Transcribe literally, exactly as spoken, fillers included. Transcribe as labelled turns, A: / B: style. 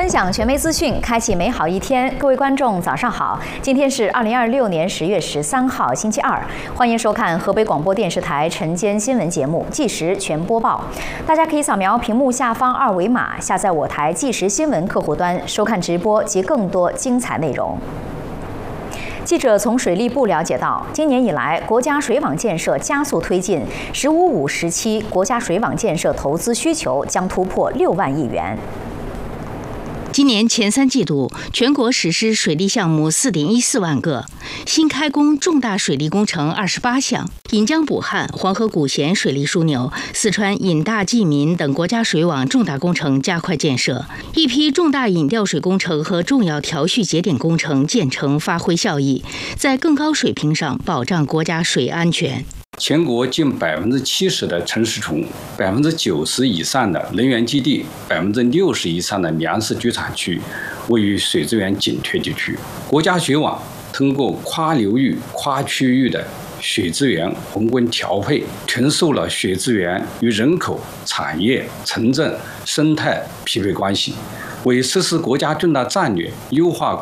A: 分享权威资讯，开启美好一天。各位观众，早上好！今天是二零二六年十月十三号，星期二。欢迎收看河北广播电视台晨间新闻节目《即时全播报》。大家可以扫描屏幕下方二维码，下载我台即时新闻客户端，收看直播及更多精彩内容。记者从水利部了解到，今年以来，国家水网建设加速推进，“十五五”时期国家水网建设投资需求将突破六万亿元。
B: 今年前三季度，全国实施水利项目四点一四万个，新开工重大水利工程二十八项，引江补汉、黄河古咸水利枢纽、四川引大济民等国家水网重大工程加快建设，一批重大引调水工程和重要调蓄节点工程建成发挥效益，在更高水平上保障国家水安全。
C: 全国近百分之七十的城市群，百分之九十以上的能源基地，百分之六十以上的粮食居产区，位于水资源紧缺地区。国家水网通过跨流域、跨区域的水资源宏观调配，承受了水资源与人口、产业、城镇、生态匹配关系，为实施国家重大战略、优化